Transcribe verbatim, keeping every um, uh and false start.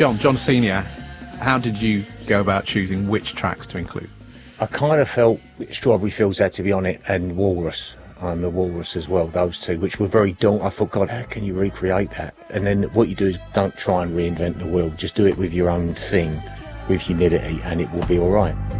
John, John Senior, how did you go about choosing which tracks to include? I kind of felt Strawberry Fields had to be on it, and Walrus, um, the Walrus as well, those two, which were very daunting. I thought, God, how can you recreate that? And then what you do is don't try and reinvent the wheel, just do it with your own thing, with humidity, and it will be all right.